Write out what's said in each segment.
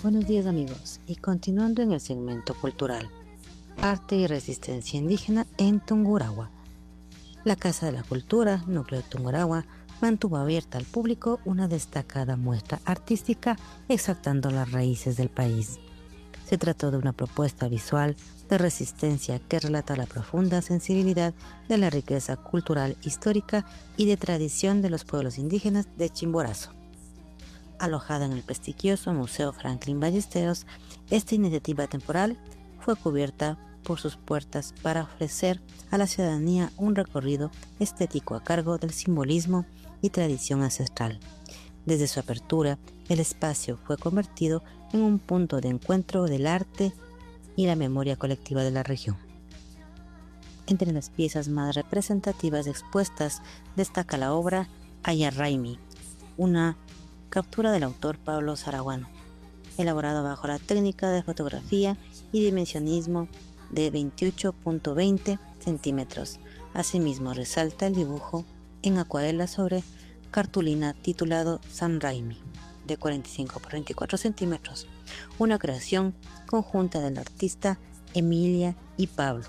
Buenos días amigos, y continuando en el segmento cultural, arte y resistencia indígena en Tungurahua. La Casa de la Cultura, núcleo de Tungurahua, mantuvo abierta al público una destacada muestra artística exaltando las raíces del país. Se trató de una propuesta visual de resistencia que relata la profunda sensibilidad de la riqueza cultural, histórica y de tradición de los pueblos indígenas de Chimborazo. Alojada en el prestigioso Museo Franklin Ballesteros, esta iniciativa temporal fue cubierta por sus puertas para ofrecer a la ciudadanía un recorrido estético a cargo del simbolismo y tradición ancestral. Desde su apertura, el espacio fue convertido en un punto de encuentro del arte y la memoria colectiva de la región. Entre las piezas más representativas expuestas destaca la obra Ayarraimi, una captura del autor Pablo Saraguano, elaborado bajo la técnica de fotografía y dimensionismo de 28.20 centímetros. Asimismo, resalta el dibujo en acuarela sobre cartulina titulado San Raimi, de 45 por 24 centímetros, una creación conjunta del artista Emilia y Pablo.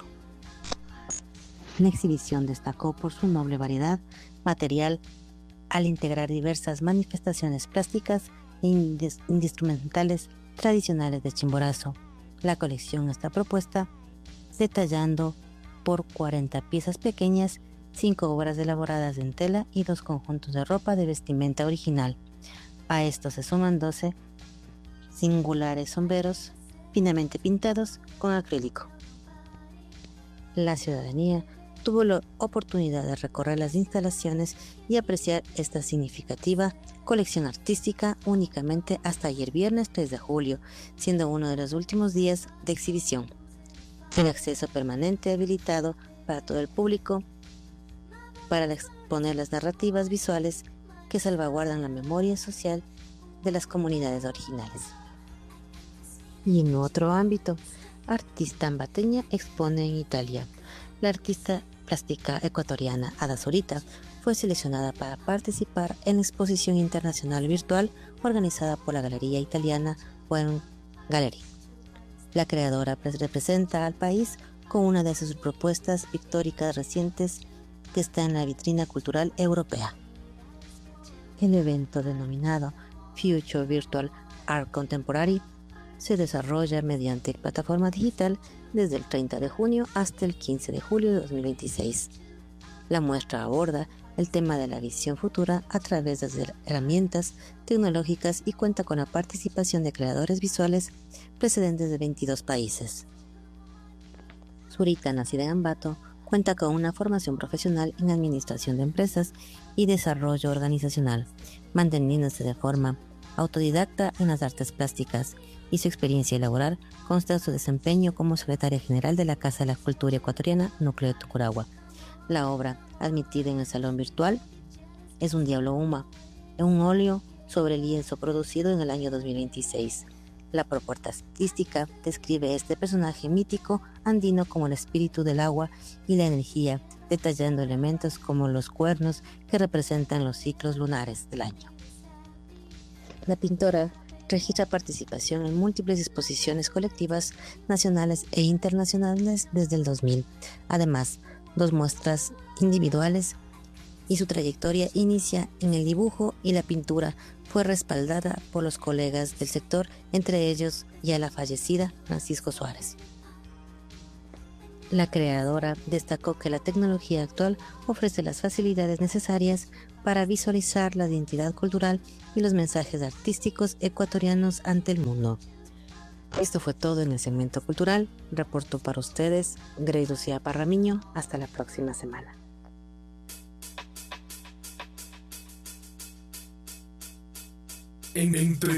La exhibición destacó por su noble variedad material al integrar diversas manifestaciones plásticas e instrumentales tradicionales de Chimborazo. La colección está propuesta detallando por 40 piezas pequeñas, 5 obras elaboradas en tela y 2 conjuntos de ropa de vestimenta original. A esto se suman 12 singulares sombreros finamente pintados con acrílico. La ciudadanía tuvo la oportunidad de recorrer las instalaciones y apreciar esta significativa colección artística únicamente hasta ayer viernes 3 de julio, siendo uno de los últimos días de exhibición. El acceso permanente habilitado para todo el público para exponer las narrativas visuales que salvaguardan la memoria social de las comunidades originales. Y en otro ámbito, artista ambateña expone en Italia. La artista plástica ecuatoriana Ada Zurita fue seleccionada para participar en la exposición internacional virtual organizada por la galería italiana Wine Gallery. La creadora representa al país con una de sus propuestas pictóricas recientes que está en la vitrina cultural europea. El evento, denominado Future Virtual Art Contemporary, se desarrolla mediante plataforma digital desde el 30 de junio hasta el 15 de julio de 2026. La muestra aborda el tema de la visión futura a través de herramientas tecnológicas y cuenta con la participación de creadores visuales procedentes de 22 países. Zurita, nacida en Ambato, cuenta con una formación profesional en administración de empresas y desarrollo organizacional, manteniéndose de forma autodidacta en las artes plásticas, y su experiencia laboral consta de su desempeño como secretaria general de la Casa de la Cultura Ecuatoriana, núcleo de Tungurahua. La obra, admitida en el salón virtual, es un Diablo Uma, un óleo sobre lienzo producido en el año 2026. La propuesta artística describe este personaje mítico andino como el espíritu del agua y la energía, detallando elementos como los cuernos que representan los ciclos lunares del año. La pintora registra participación en múltiples exposiciones colectivas nacionales e internacionales desde el 2000. Además, 2 muestras individuales, y su trayectoria inicia en el dibujo y la pintura fue respaldada por los colegas del sector, entre ellos ya la fallecida Francisco Suárez. La creadora destacó que la tecnología actual ofrece las facilidades necesarias para visualizar la identidad cultural y los mensajes artísticos ecuatorianos ante el mundo. Esto fue todo en el segmento cultural. Reportó para ustedes Grey Lucía Parramiño. Hasta la próxima semana. Entre